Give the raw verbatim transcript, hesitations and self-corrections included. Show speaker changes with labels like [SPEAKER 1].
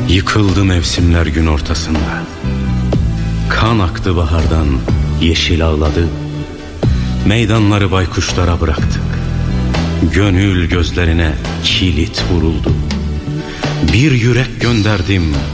[SPEAKER 1] Yıkıldı mevsimler gün ortasında. Kan aktı bahardan, yeşil ağladı. Meydanları baykuşlara bıraktık. Gönül gözlerine kilit vuruldu. Bir yürek gönderdim,